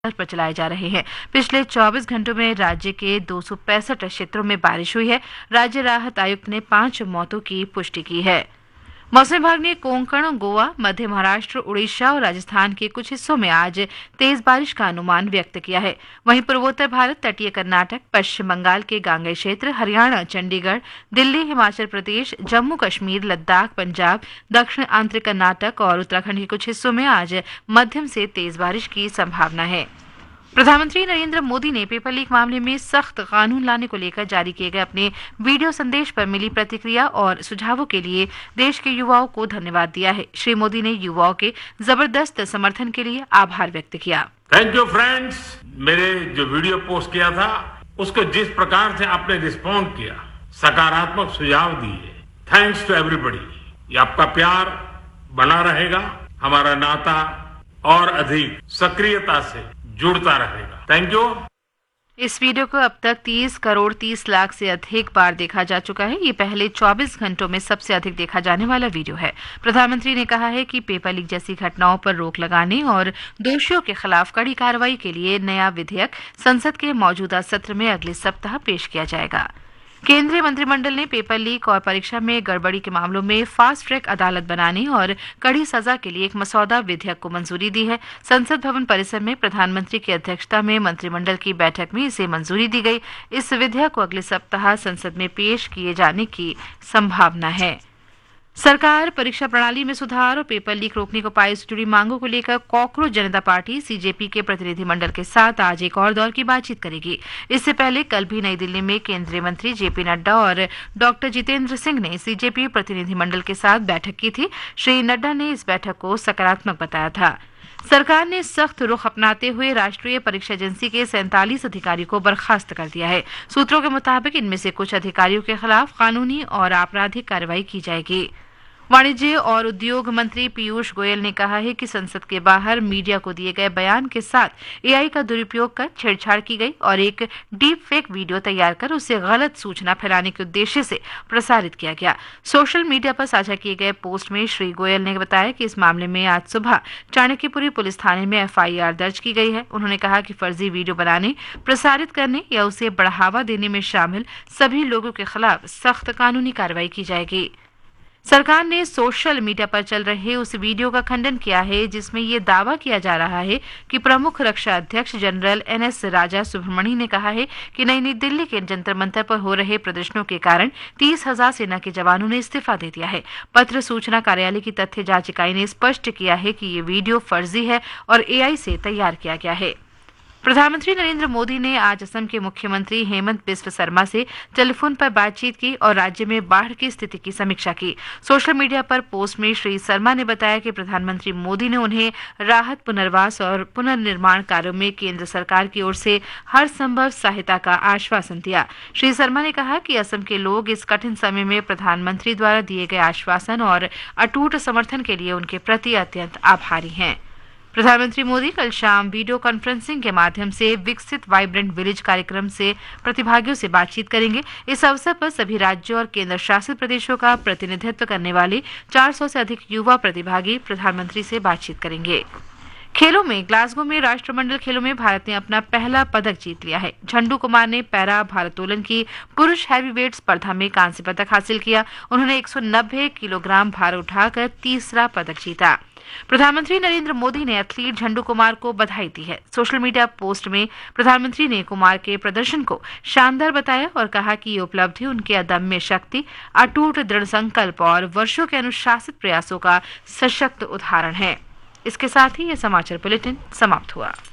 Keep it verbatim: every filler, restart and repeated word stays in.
पर चलाए जा रहे हैं। पिछले चौबीस घंटों में राज्य के दो सौ पैंसठ क्षेत्रों में बारिश हुई है। राज्य राहत आयुक्त ने पांच मौतों की पुष्टि की है। मौसम विभाग ने कोंकण, गोवा, मध्य महाराष्ट्र, उड़ीसा और राजस्थान के कुछ हिस्सों में आज तेज बारिश का अनुमान व्यक्त किया है। वहीं पूर्वोत्तर भारत, तटीय कर्नाटक, पश्चिम बंगाल के गांगेय क्षेत्र, हरियाणा, चंडीगढ़, दिल्ली, हिमाचल प्रदेश, जम्मू कश्मीर, लद्दाख, पंजाब, दक्षिण आंतरिक कर्नाटक और उत्तराखंड के कुछ हिस्सों में आज मध्यम से तेज बारिश की संभावना है। प्रधानमंत्री नरेंद्र मोदी ने पेपर लीक मामले में सख्त कानून लाने को लेकर जारी किए गए अपने वीडियो संदेश पर मिली प्रतिक्रिया और सुझावों के लिए देश के युवाओं को धन्यवाद दिया है। श्री मोदी ने युवाओं के जबरदस्त समर्थन के लिए आभार व्यक्त किया। Thank you friends. मेरे जो वीडियो पोस्ट किया था उसको जिस प्रकार से आपने रिस्पॉन्ड किया, सकारात्मक सुझाव दिए, थैंक्स टू एवरीबॉडी। ये आपका प्यार बना रहेगा, हमारा नाता और अधिक सक्रियता से जुड़ता रहेगा। Thank you. इस वीडियो को अब तक तीस करोड़ तीस लाख से अधिक बार देखा जा चुका है। ये पहले चौबीस घंटों में सबसे अधिक देखा जाने वाला वीडियो है। प्रधानमंत्री ने कहा है कि पेपर लीक जैसी घटनाओं पर रोक लगाने और दोषियों के खिलाफ कड़ी कार्रवाई के लिए नया विधेयक संसद के मौजूदा सत्र में अगले सप्ताह पेश किया जाएगा। केंद्रीय मंत्रिमंडल ने पेपर लीक और परीक्षा में गड़बड़ी के मामलों में फास्ट ट्रैक अदालत बनाने और कड़ी सजा के लिए एक मसौदा विधेयक को मंजूरी दी है। संसद भवन परिसर में प्रधानमंत्री की अध्यक्षता में मंत्रिमंडल की बैठक में इसे मंजूरी दी गई। इस विधेयक को अगले सप्ताह संसद में पेश किए जाने की संभावना है। सरकार परीक्षा प्रणाली में सुधार और पेपर लीक रोकने को पाई से जुड़ी मांगों को लेकर कॉकरोच जनता पार्टी सीजेपी के प्रतिनिधिमंडल के साथ आज एक और दौर की बातचीत करेगी। इससे पहले कल भी नई दिल्ली में केंद्रीय मंत्री जेपी नड्डा और डॉक्टर जितेंद्र सिंह ने सीजेपी प्रतिनिधिमंडल के साथ बैठक की थी। श्री नड्डा ने इस बैठक को सकारात्मक बताया था। सरकार ने सख्त रुख अपनाते हुए राष्ट्रीय परीक्षा एजेंसी के सैंतालीस अधिकारियों को बर्खास्त कर दिया है। सूत्रों के मुताबिक इनमें से कुछ अधिकारियों के खिलाफ कानूनी और आपराधिक कार्रवाई की जाएगी। वाणिज्य और उद्योग मंत्री पीयूष गोयल ने कहा है कि संसद के बाहर मीडिया को दिए गए बयान के साथ एआई का दुरुपयोग कर छेड़छाड़ की गई और एक डीप फेक वीडियो तैयार कर उसे गलत सूचना फैलाने के उद्देश्य से प्रसारित किया गया। सोशल मीडिया पर साझा किए गए पोस्ट में श्री गोयल ने बताया कि इस मामले में आज सुबह चाणक्यपुरी पुलिस थाने में एफआईआर दर्ज की गई है। उन्होंने कहा कि फर्जी वीडियो बनाने, प्रसारित करने या उसे बढ़ावा देने में शामिल सभी लोगों के खिलाफ सख्त कानूनी कार्रवाई की जाएगी। सरकार ने सोशल मीडिया पर चल रहे उस वीडियो का खंडन किया है जिसमें ये दावा किया जा रहा है कि प्रमुख रक्षा अध्यक्ष जनरल एन एस राजा सुब्रमणी ने कहा है कि नई नई दिल्ली के जंतर मंतर पर हो रहे प्रदर्शनों के कारण तीस हजार सेना के जवानों ने इस्तीफा दे दिया है। पत्र सूचना कार्यालय की तथ्य जांच इकाई ने स्पष्ट किया है कि ये वीडियो फर्जी है और एआई से तैयार किया गया है। प्रधानमंत्री नरेंद्र मोदी ने आज असम के मुख्यमंत्री हेमंत बिस्व शर्मा से टेलीफोन पर बातचीत की और राज्य में बाढ़ की स्थिति की समीक्षा की। सोशल मीडिया पर पोस्ट में श्री शर्मा ने बताया कि प्रधानमंत्री मोदी ने उन्हें राहत, पुनर्वास और पुनर्निर्माण कार्यों में केंद्र सरकार की ओर से हर संभव सहायता का आश्वासन दिया। श्री शर्मा ने कहा कि असम के लोग इस कठिन समय में प्रधानमंत्री द्वारा दिए गए आश्वासन और अटूट समर्थन के लिए उनके प्रति अत्यंत आभारी हैं। प्रधानमंत्री मोदी कल शाम वीडियो कॉन्फ्रेंसिंग के माध्यम से विकसित वाइब्रेंट विलेज कार्यक्रम से प्रतिभागियों से बातचीत करेंगे। इस अवसर पर सभी राज्यों और केंद्र शासित प्रदेशों का प्रतिनिधित्व करने वाले चार सौ से अधिक युवा प्रतिभागी प्रधानमंत्री से बातचीत करेंगे। खेलों में ग्लासगो में राष्ट्रमंडल खेलों में भारत ने अपना पहला पदक जीत लिया है। झंडू कुमार ने पैरा भारोत्तोलन की पुरुष हैवीवेट स्पर्धा में कांस्य पदक हासिल किया। उन्होंने एक सौ नब्बे किलोग्राम भार उठाकर तीसरा पदक जीता। प्रधानमंत्री नरेंद्र मोदी ने एथलीट झंडू कुमार को बधाई दी है। सोशल मीडिया पोस्ट में प्रधानमंत्री ने कुमार के प्रदर्शन को शानदार बताया और कहा कि ये उपलब्धि उनके अदम्य शक्ति, अटूट दृढ़ संकल्प और वर्षों के अनुशासित प्रयासों का सशक्त उदाहरण है। इसके साथ ही ये समाचार बुलेटिन समाप्त हुआ।